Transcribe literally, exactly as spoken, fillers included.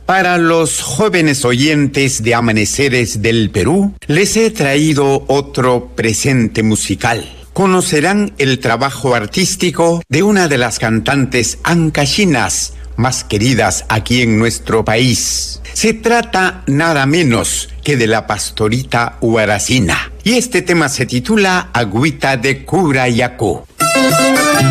Para los jóvenes oyentes de Amaneceres del Perú, les he traído otro presente musical. Conocerán el trabajo artístico de una de las cantantes ancachinas más queridas aquí en nuestro país. Se trata nada menos que de la Pastorita Huaracina. Y este tema se titula Agüita de Curayacó.